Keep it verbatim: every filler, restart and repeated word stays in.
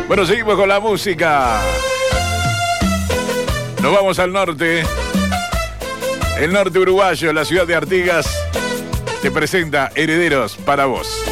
Bueno, seguimos con la música. Nos vamos al norte. El norte uruguayo, la ciudad de Artigas, te presenta Herederos para vos.